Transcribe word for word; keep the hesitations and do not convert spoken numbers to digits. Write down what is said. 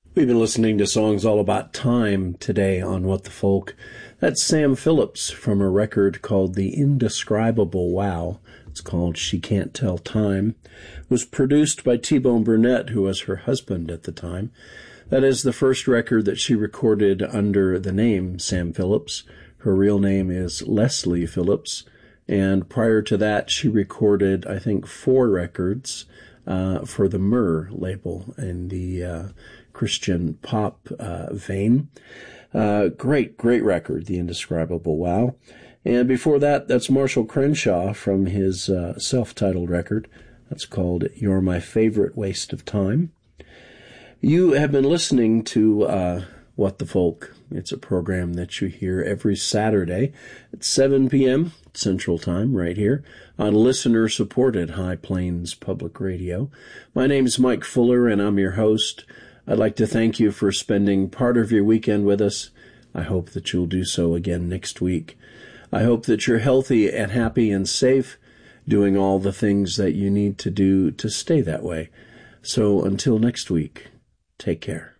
We've been listening to songs all about time today on What the Folk. That's Sam Phillips from a record called The Indescribable Wow. It's called She Can't Tell Time. It was produced by T-Bone Burnett, who was her husband at the time. That is the first record that she recorded under the name Sam Phillips. Her real name is Leslie Phillips. And prior to that, she recorded, I think, four records uh, for the Myrrh label in the uh, Christian pop uh, vein. Uh, great, great record, The Indescribable Wow. And before that, that's Marshall Crenshaw from his uh, self-titled record. That's called You're My Favorite Waste of Time. You have been listening to uh, What the Folk. It's a program that you hear every Saturday at seven p.m. Central Time right here on listener-supported High Plains Public Radio. My name is Mike Fuller, and I'm your host. I'd like to thank you for spending part of your weekend with us. I hope that you'll do so again next week. I hope that you're healthy and happy and safe, doing all the things that you need to do to stay that way. So until next week, take care.